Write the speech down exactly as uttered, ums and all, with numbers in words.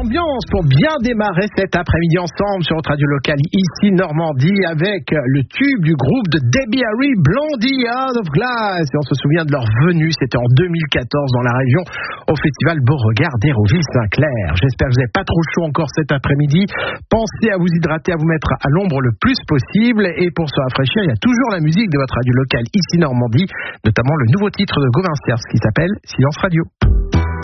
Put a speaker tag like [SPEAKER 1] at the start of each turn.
[SPEAKER 1] ambiance pour bien démarrer cet après-midi ensemble sur votre radio locale ici Normandie avec le tube du groupe de Debbie Harry, Blondie Out of Glass. Et on se souvient de leur venue, c'était en deux mille quatorze dans la région au festival Beauregard d'Hérouville-Saint-Clair. J'espère que vous n'avez pas trop chaud encore cet après-midi. Pensez à vous hydrater, à vous mettre à l'ombre le plus possible. Et pour se rafraîchir, il y a toujours la musique de votre radio locale ici Normandie, notamment le nouveau titre de Gauvin Cierce qui s'appelle Silence Radio.